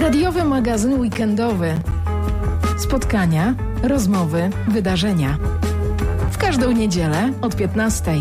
Radiowy magazyn weekendowy. Spotkania, rozmowy, wydarzenia. W każdą niedzielę od 15:00.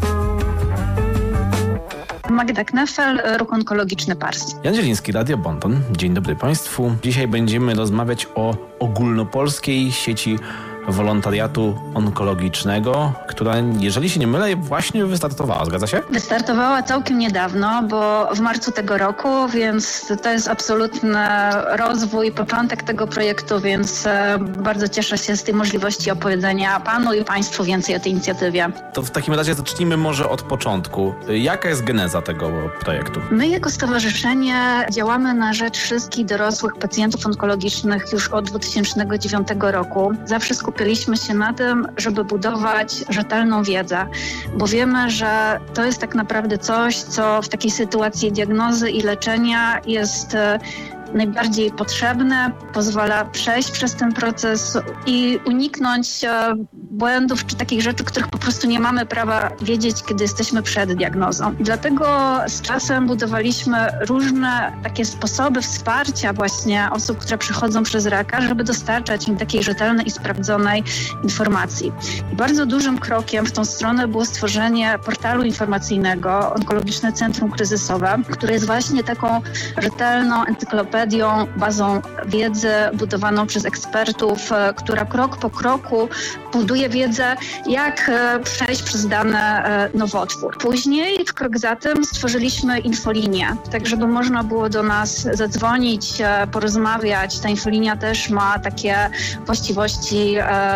Magda Knefel, Ruch Onkologiczny PARS. Jan Zieliński, Radio Bonton. Dzień dobry Państwu. Dzisiaj będziemy rozmawiać o ogólnopolskiej sieci wolontariatu onkologicznego, która, jeżeli się nie mylę, właśnie wystartowała. Zgadza się? Wystartowała całkiem niedawno, bo w marcu tego roku, więc to jest absolutny rozwój, początek tego projektu, więc bardzo cieszę się z tej możliwości opowiedzenia Panu i Państwu więcej o tej inicjatywie. To w takim razie zacznijmy może od początku. Jaka jest geneza tego projektu? My jako stowarzyszenie działamy na rzecz wszystkich dorosłych pacjentów onkologicznych już od 2009 roku. Zawsze skupiliśmy się na tym, żeby budować rzetelną wiedzę, bo wiemy, że to jest tak naprawdę coś, co w takiej sytuacji diagnozy i leczenia jest najbardziej potrzebne, pozwala przejść przez ten proces i uniknąć błędów czy takich rzeczy, których po prostu nie mamy prawa wiedzieć, kiedy jesteśmy przed diagnozą. Dlatego z czasem budowaliśmy różne takie sposoby wsparcia właśnie osób, które przechodzą przez raka, żeby dostarczać im takiej rzetelnej i sprawdzonej informacji. I bardzo dużym krokiem w tą stronę było stworzenie portalu informacyjnego Onkologiczne Centrum Kryzysowe, które jest właśnie taką rzetelną encyklopedią, bazą wiedzy budowaną przez ekspertów, która krok po kroku buduje wiedzę, jak przejść przez dany nowotwór. Później, w krok za tym, stworzyliśmy infolinię, tak żeby można było do nas zadzwonić, porozmawiać. Ta infolinia też ma takie właściwości,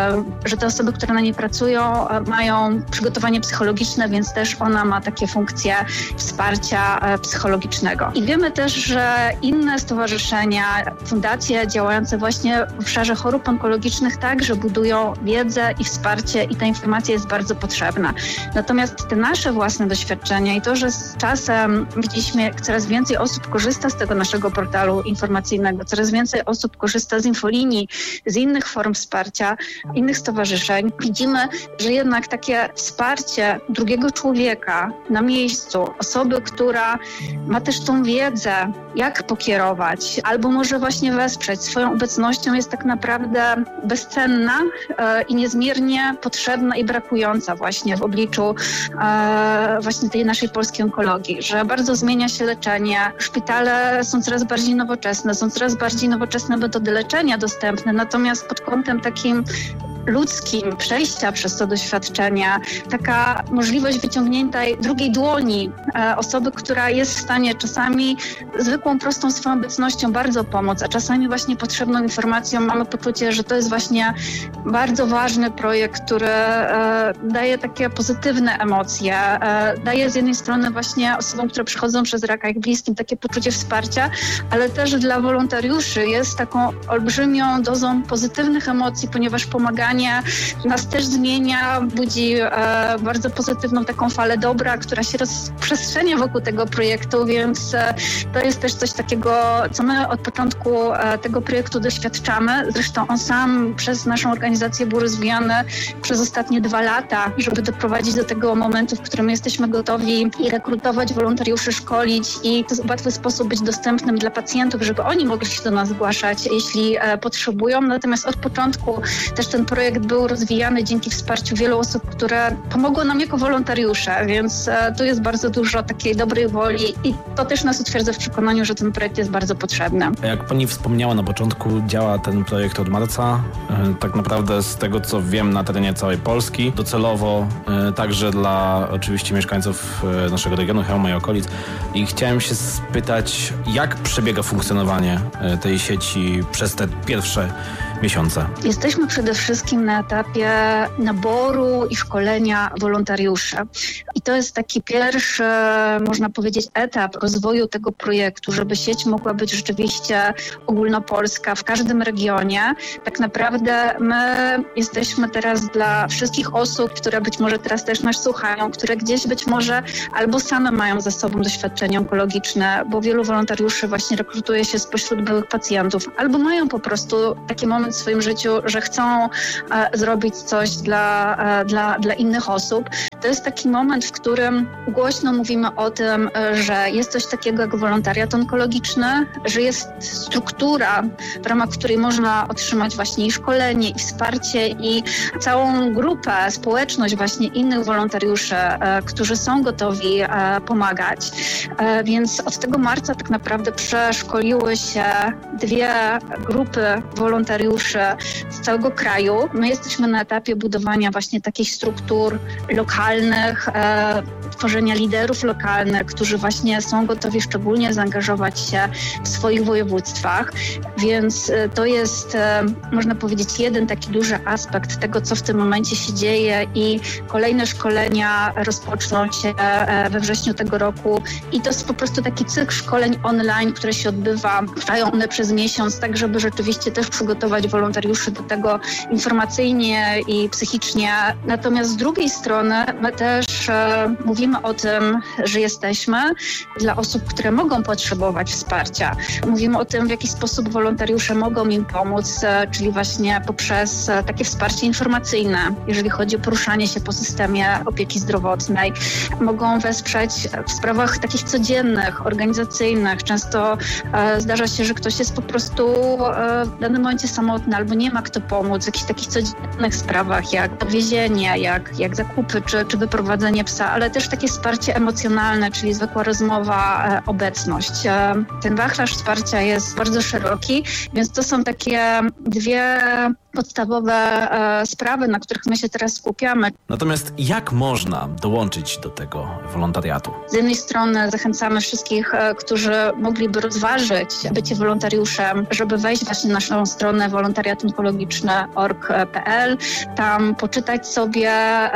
że te osoby, które na niej pracują, mają przygotowanie psychologiczne, więc też ona ma takie funkcje wsparcia psychologicznego. I wiemy też, że inne stowarzyszenia, fundacje działające właśnie w obszarze chorób onkologicznych także budują wiedzę i wsparcie i ta informacja jest bardzo potrzebna. Natomiast te nasze własne doświadczenia i to, że z czasem widzieliśmy, jak coraz więcej osób korzysta z tego naszego portalu informacyjnego, coraz więcej osób korzysta z infolinii, z innych form wsparcia, innych stowarzyszeń, widzimy, że jednak takie wsparcie drugiego człowieka na miejscu, osoby, która ma też tą wiedzę, jak pokierować, albo może właśnie wesprzeć swoją obecnością, jest tak naprawdę bezcenna i niezmiernie potrzebna i brakująca właśnie w obliczu właśnie tej naszej polskiej onkologii, że bardzo zmienia się leczenie, szpitale są coraz bardziej nowoczesne, są coraz bardziej nowoczesne metody leczenia dostępne, natomiast pod kątem takim ludzkim przejścia przez to doświadczenie, taka możliwość wyciągnięcia drugiej dłoni osoby, która jest w stanie czasami zwykłą, prostą swoją obecnością bardzo pomóc, a czasami właśnie potrzebną informacją. Mamy poczucie, że to jest właśnie bardzo ważny projekt, który daje takie pozytywne emocje, daje z jednej strony właśnie osobom, które przychodzą przez raka, jak bliskim, takie poczucie wsparcia, ale też dla wolontariuszy jest taką olbrzymią dozą pozytywnych emocji, ponieważ pomaganie nas też zmienia, budzi bardzo pozytywną taką falę dobra, która się rozprzestrzenia wokół tego projektu, więc to jest też coś takiego, co my od początku tego projektu doświadczamy. Zresztą on sam przez naszą organizację był rozwijany przez ostatnie 2 lata, żeby doprowadzić do tego momentu, w którym jesteśmy gotowi i rekrutować wolontariuszy, szkolić i w łatwy sposób być dostępnym dla pacjentów, żeby oni mogli się do nas zgłaszać, jeśli potrzebują. Natomiast od początku też ten projekt był rozwijany dzięki wsparciu wielu osób, które pomogło nam jako wolontariusze, więc tu jest bardzo dużo takiej dobrej woli i to też nas utwierdza w przekonaniu, że ten projekt jest bardzo potrzebny. Jak pani wspomniała na początku, działa ten projekt od marca. Tak naprawdę z tego, co wiem, na terenie całej Polski, docelowo także dla oczywiście mieszkańców naszego regionu, Chełma i okolic. I chciałem się spytać, jak przebiega funkcjonowanie tej sieci przez te pierwsze miesiące? Jesteśmy przede wszystkim na etapie naboru i szkolenia wolontariuszy. I to jest taki pierwszy, można powiedzieć, etap rozwoju tego projektu, żeby sieć mogła być rzeczywiście ogólnopolska w każdym regionie. Tak naprawdę my jesteśmy teraz dla wszystkich osób, które być może teraz też nas słuchają, które gdzieś być może albo same mają za sobą doświadczenie onkologiczne, bo wielu wolontariuszy właśnie rekrutuje się spośród byłych pacjentów, albo mają po prostu taki moment w swoim życiu, że chcą zrobić coś dla innych osób. To jest taki moment, w którym głośno mówimy o tym, że jest coś takiego jak wolontariat onkologiczny, że jest struktura, w ramach której można otrzymać właśnie i szkolenie, i wsparcie, i całą grupę, społeczność właśnie innych wolontariuszy, którzy są gotowi pomagać. Więc od tego marca tak naprawdę przeszkoliły się 2 grupy wolontariuszy z całego kraju. My jesteśmy na etapie budowania właśnie takich struktur lokalnych, tworzenia liderów lokalnych, którzy właśnie są gotowi szczególnie zaangażować się w swoich województwach. Więc to jest, można powiedzieć, jeden taki duży aspekt tego, co w tym momencie się dzieje, i kolejne szkolenia rozpoczną się we wrześniu tego roku. I to jest po prostu taki cykl szkoleń online, które się odbywa. Trwają one przez miesiąc, tak żeby rzeczywiście też przygotować wolontariuszy do tego informacyjnie i psychicznie. Natomiast z drugiej strony my też mówimy o tym, że jesteśmy dla osób, które mogą potrzebować wsparcia. Mówimy o tym, w jaki sposób wolontariusze mogą im pomóc, czyli właśnie poprzez takie wsparcie informacyjne, jeżeli chodzi o poruszanie się po systemie opieki zdrowotnej. Mogą wesprzeć w sprawach takich codziennych, organizacyjnych. Często zdarza się, że ktoś jest po prostu w danym momencie samotny albo nie ma kto pomóc w jakichś takich codziennych sprawach, jak dowiezienie, jak zakupy czy wyprowadzenie psa, ale też takie wsparcie emocjonalne, czyli zwykła rozmowa, obecność. Ten wachlarz wsparcia jest bardzo szeroki, więc to są takie 2 podstawowe sprawy, na których my się teraz skupiamy. Natomiast jak można dołączyć do tego wolontariatu? Z jednej strony zachęcamy wszystkich, którzy mogliby rozważyć bycie wolontariuszem, żeby wejść właśnie na naszą stronę wolontariatonkologiczny.org.pl, tam poczytać sobie.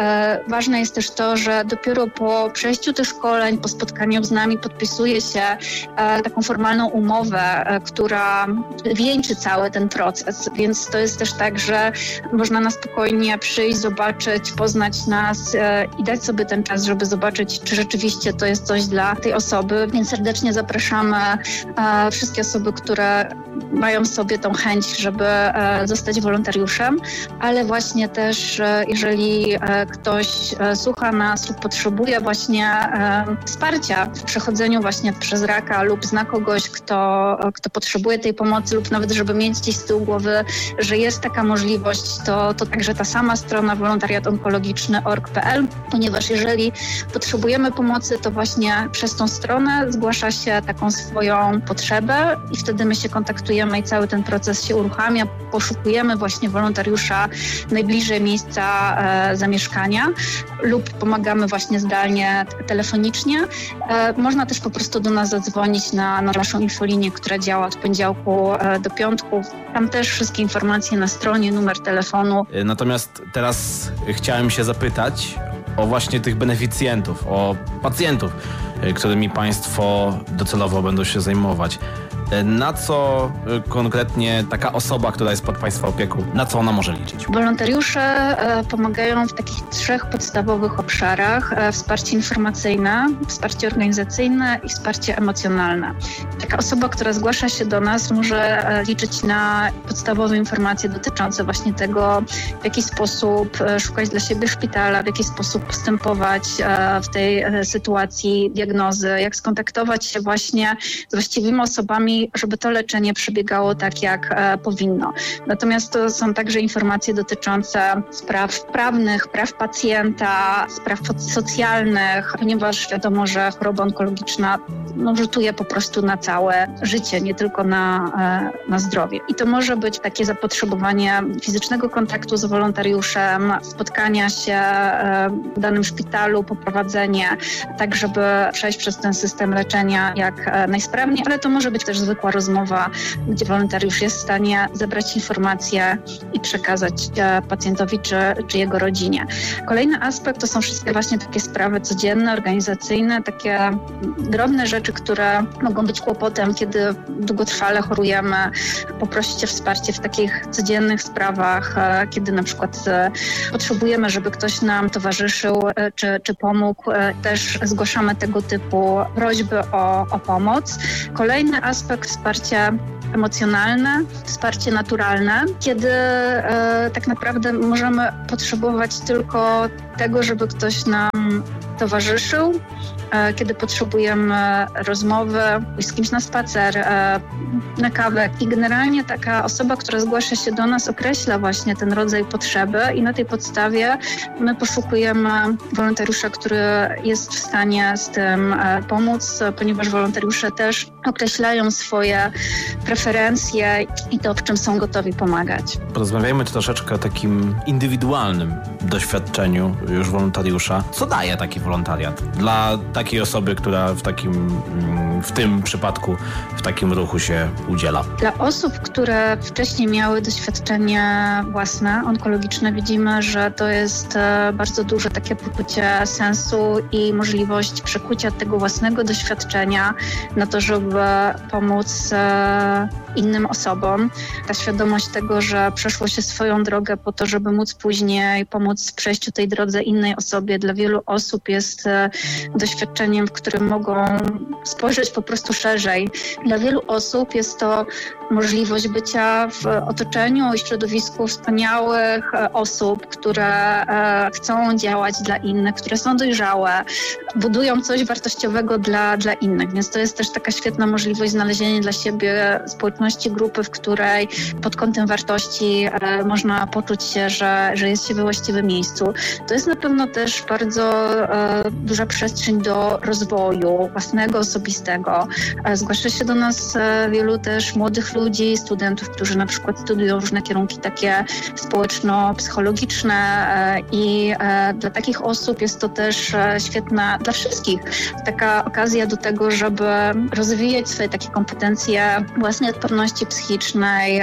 Ważne jest też to, że dopiero po przejściu tych szkoleń, po spotkaniu z nami podpisuje się taką formalną umowę, która wieńczy cały ten proces, więc to jest też tak, że można na spokojnie przyjść, zobaczyć, poznać nas i dać sobie ten czas, żeby zobaczyć, czy rzeczywiście to jest coś dla tej osoby. Więc serdecznie zapraszamy wszystkie osoby, które mają w sobie tą chęć, żeby zostać wolontariuszem, ale właśnie też jeżeli ktoś słucha nas lub potrzebuje właśnie wsparcia w przechodzeniu właśnie przez raka lub zna kogoś, kto potrzebuje tej pomocy, lub nawet żeby mieć gdzieś z tyłu głowy, że jest taka możliwość, to także ta sama strona wolontariatonkologiczny.org.pl, ponieważ jeżeli potrzebujemy pomocy, to właśnie przez tą stronę zgłasza się taką swoją potrzebę i wtedy my się kontaktujemy i cały ten proces się uruchamia. Poszukujemy właśnie wolontariusza najbliżej miejsca zamieszkania lub pomagamy właśnie zdalnie, telefonicznie. Można też po prostu do nas zadzwonić na naszą infolinię, która działa od poniedziałku do piątku. Tam też wszystkie informacje na stronie, numer telefonu. Natomiast teraz chciałem się zapytać o właśnie tych beneficjentów, o pacjentów, którymi Państwo docelowo będą się zajmować. Na co konkretnie taka osoba, która jest pod Państwa opieką, na co ona może liczyć? Wolontariusze pomagają w takich 3 podstawowych obszarach. Wsparcie informacyjne, wsparcie organizacyjne i wsparcie emocjonalne. Taka osoba, która zgłasza się do nas, może liczyć na podstawowe informacje dotyczące właśnie tego, w jaki sposób szukać dla siebie szpitala, w jaki sposób postępować w tej sytuacji diagnozy, jak skontaktować się właśnie z właściwymi osobami, żeby to leczenie przebiegało tak, jak powinno. Natomiast to są także informacje dotyczące spraw prawnych, praw pacjenta, spraw socjalnych, ponieważ wiadomo, że choroba onkologiczna rzutuje po prostu na całe życie, nie tylko na zdrowie. I to może być takie zapotrzebowanie fizycznego kontaktu z wolontariuszem, spotkania się w danym szpitalu, poprowadzenie, tak żeby przejść przez ten system leczenia jak najsprawniej, ale to może być też zwykła rozmowa, gdzie wolontariusz jest w stanie zebrać informacje i przekazać pacjentowi czy jego rodzinie. Kolejny aspekt to są wszystkie właśnie takie sprawy codzienne, organizacyjne, takie drobne rzeczy, które mogą być kłopotem, kiedy długotrwale chorujemy. Poprosić o wsparcie w takich codziennych sprawach, kiedy na przykład potrzebujemy, żeby ktoś nam towarzyszył czy pomógł. Też zgłaszamy tego typu prośby o pomoc. Kolejny aspekt wsparcia emocjonalne, wsparcie naturalne, kiedy tak naprawdę możemy potrzebować tylko tego, żeby ktoś nam towarzyszył, kiedy potrzebujemy rozmowy, pójść z kimś na spacer, na kawę. I generalnie taka osoba, która zgłasza się do nas, określa właśnie ten rodzaj potrzeby i na tej podstawie my poszukujemy wolontariusza, który jest w stanie z tym pomóc, ponieważ wolontariusze też określają swoje preferencje i to, w czym są gotowi pomagać. Porozmawiajmy troszeczkę o takim indywidualnym doświadczeniu już wolontariusza. Co daje taki wolontariat dla takiej osoby, która w tym przypadku, w takim ruchu się udziela? Dla osób, które wcześniej miały doświadczenie własne, onkologiczne, widzimy, że to jest bardzo duże takie poczucie sensu i możliwość przekucia tego własnego doświadczenia na to, żeby pomóc innym osobom. Ta świadomość tego, że przeszło się swoją drogę po to, żeby móc później pomóc w przejściu tej drodze innej osobie, dla wielu osób jest doświadczeniem, w którym mogą spojrzeć po prostu szerzej. Dla wielu osób jest to możliwość bycia w otoczeniu i środowisku wspaniałych osób, które chcą działać dla innych, które są dojrzałe, budują coś wartościowego dla innych. Więc to jest też taka świetna możliwość znalezienia dla siebie społeczności, grupy, w której pod kątem wartości można poczuć się, że jest się we właściwym miejscu. To jest na pewno też bardzo duża przestrzeń do rozwoju własnego, osobistego. Zgłasza się do nas wielu też młodych ludzi, studentów, którzy na przykład studiują różne kierunki takie społeczno-psychologiczne i dla takich osób jest to też świetna, dla wszystkich, taka okazja do tego, żeby rozwijać swoje takie kompetencje własnej odporności psychicznej,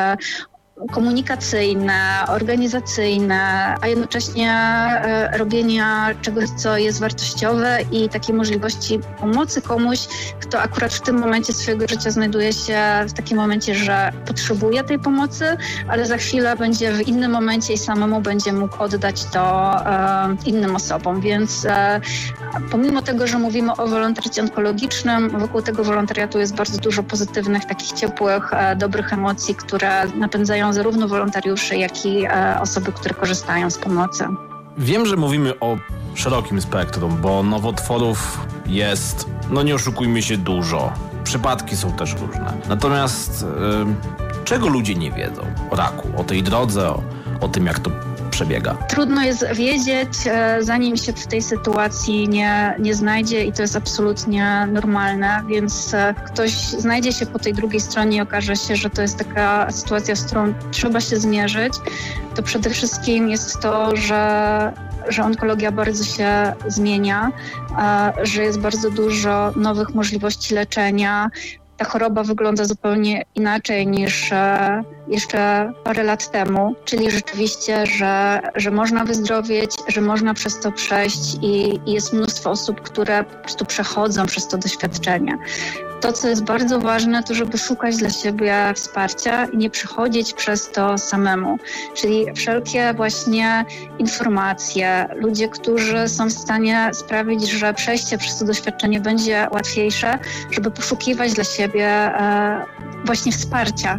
komunikacyjne, organizacyjne, a jednocześnie robienia czegoś, co jest wartościowe i takiej możliwości pomocy komuś, kto akurat w tym momencie swojego życia znajduje się w takim momencie, że potrzebuje tej pomocy, ale za chwilę będzie w innym momencie i samemu będzie mógł oddać to innym osobom. Więc pomimo tego, że mówimy o wolontariacie onkologicznym, wokół tego wolontariatu jest bardzo dużo pozytywnych, takich ciepłych, dobrych emocji, które napędzają zarówno wolontariuszy, jak i osoby, które korzystają z pomocy. Wiem, że mówimy o szerokim spektrum, bo nowotworów jest, nie oszukujmy się, dużo. Przypadki są też różne. Natomiast czego ludzie nie wiedzą o raku, o tej drodze, o tym, jak to przebiega? Trudno jest wiedzieć, zanim się w tej sytuacji nie znajdzie i to jest absolutnie normalne, więc ktoś znajdzie się po tej drugiej stronie i okaże się, że to jest taka sytuacja, z którą trzeba się zmierzyć. To przede wszystkim jest to, że onkologia bardzo się zmienia, że jest bardzo dużo nowych możliwości leczenia. Ta choroba wygląda zupełnie inaczej niż jeszcze parę lat temu, czyli rzeczywiście, że można wyzdrowieć, że można przez to przejść i jest mnóstwo osób, które po prostu przechodzą przez to doświadczenie. To, co jest bardzo ważne, to żeby szukać dla siebie wsparcia i nie przechodzić przez to samemu. Czyli wszelkie właśnie informacje, ludzie, którzy są w stanie sprawić, że przejście przez to doświadczenie będzie łatwiejsze, żeby poszukiwać dla siebie właśnie wsparcia.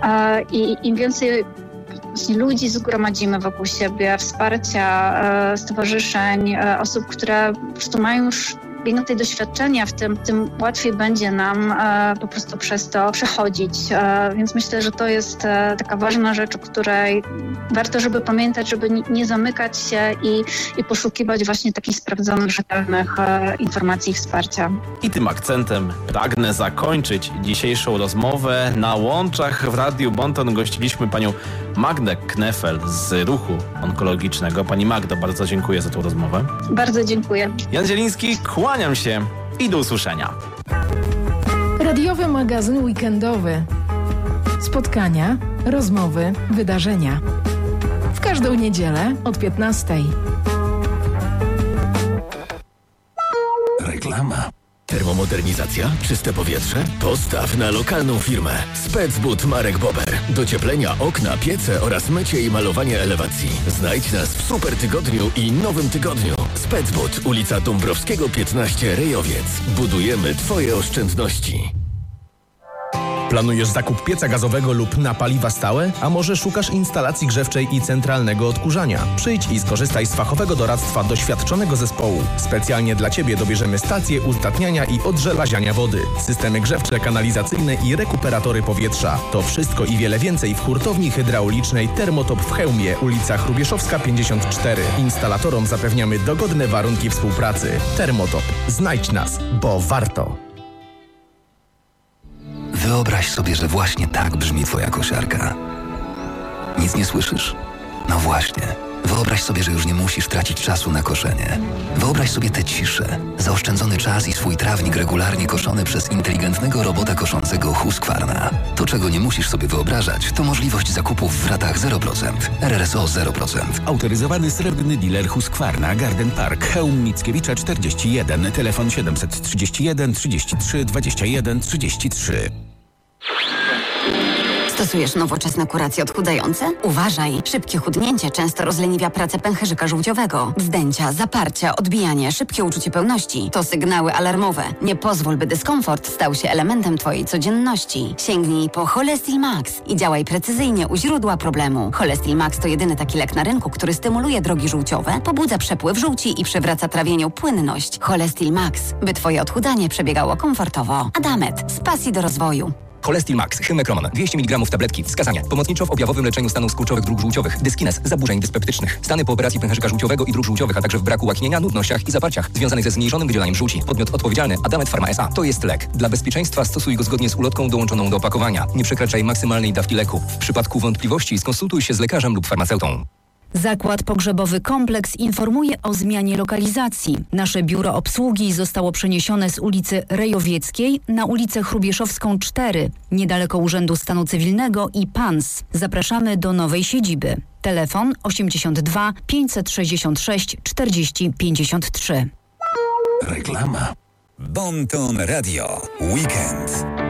I im więcej właśnie ludzi zgromadzimy wokół siebie, wsparcia, stowarzyszeń, osób, które po prostu mają już więcej doświadczenia w tym łatwiej będzie nam po prostu przez to przechodzić. Więc myślę, że to jest taka ważna rzecz, o której warto, żeby pamiętać, żeby nie zamykać się i poszukiwać właśnie takich sprawdzonych, rzetelnych informacji i wsparcia. I tym akcentem pragnę zakończyć dzisiejszą rozmowę. Na łączach w Radiu Bonton gościliśmy panią Magdę Knefel z ruchu onkologicznego. Pani Magdo, bardzo dziękuję za tę rozmowę. Bardzo dziękuję. Jan Zieliński, kłaniam się i do usłyszenia. Radiowy magazyn weekendowy. Spotkania, rozmowy, wydarzenia. W każdą niedzielę od 15:00. Reklama. Termomodernizacja? Czyste powietrze? Postaw na lokalną firmę. Specbud Marek Bober. Docieplenia, okna, piece oraz mycie i malowanie elewacji. Znajdź nas w Super Tygodniu i Nowym Tygodniu. Specbud, ulica Dąbrowskiego 15, Rejowiec. Budujemy Twoje oszczędności. Planujesz zakup pieca gazowego lub na paliwa stałe? A może szukasz instalacji grzewczej i centralnego odkurzania? Przyjdź i skorzystaj z fachowego doradztwa doświadczonego zespołu. Specjalnie dla Ciebie dobierzemy stacje uzdatniania i odżelaziania wody, systemy grzewcze, kanalizacyjne i rekuperatory powietrza. To wszystko i wiele więcej w hurtowni hydraulicznej Termotop w Chełmie, ulica Hrubieszowska 54. Instalatorom zapewniamy dogodne warunki współpracy. Termotop. Znajdź nas, bo warto. Wyobraź sobie, że właśnie tak brzmi Twoja kosiarka. Nic nie słyszysz? No właśnie. Wyobraź sobie, że już nie musisz tracić czasu na koszenie. Wyobraź sobie tę ciszę, zaoszczędzony czas i swój trawnik regularnie koszony przez inteligentnego robota koszącego Husqvarna. To, czego nie musisz sobie wyobrażać, to możliwość zakupów w ratach 0%. RRSO 0%. Autoryzowany srebrny dealer Husqvarna, Garden Park, Chełm Mickiewicza 41, telefon 731 33 21 33. Stosujesz nowoczesne kuracje odchudzające? Uważaj! Szybkie chudnięcie często rozleniwia pracę pęcherzyka żółciowego. Wzdęcia, zaparcia, odbijanie, szybkie uczucie pełności to sygnały alarmowe. Nie pozwól, by dyskomfort stał się elementem Twojej codzienności. Sięgnij po Cholestil Max i działaj precyzyjnie u źródła problemu. Cholestil Max to jedyny taki lek na rynku, który stymuluje drogi żółciowe, pobudza przepływ żółci i przywraca trawieniu płynność. Cholestil Max, by Twoje odchudzanie przebiegało komfortowo. Adamet, z pasji do rozwoju. Cholestil Max, Hymekroman, 200 mg tabletki, wskazania. Pomocniczo w objawowym leczeniu stanów skurczowych dróg żółciowych, dyskines, zaburzeń dyspeptycznych, stany po operacji pęcherzyka żółciowego i dróg żółciowych, a także w braku łaknienia, nudnościach i zaparciach związanych ze zmniejszonym wydzielaniem żółci. Podmiot odpowiedzialny Adamet Pharma S.A. To jest lek. Dla bezpieczeństwa stosuj go zgodnie z ulotką dołączoną do opakowania. Nie przekraczaj maksymalnej dawki leku. W przypadku wątpliwości skonsultuj się z lekarzem lub farmaceutą. Zakład Pogrzebowy Kompleks informuje o zmianie lokalizacji. Nasze biuro obsługi zostało przeniesione z ulicy Rejowieckiej na ulicę Hrubieszowską 4, niedaleko Urzędu Stanu Cywilnego i PANS. Zapraszamy do nowej siedziby. Telefon 82 566 40 53. Reklama. Bon Ton Radio. Weekend.